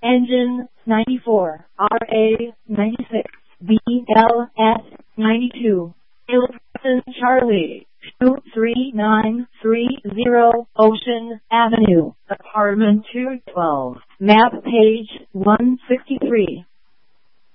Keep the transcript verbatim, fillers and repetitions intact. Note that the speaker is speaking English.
Engine ninety-four, R A ninety-six, B L S ninety-two, Illusion Charlie, two three nine three zero Ocean Avenue, Apartment two twelve, map page one sixty-three.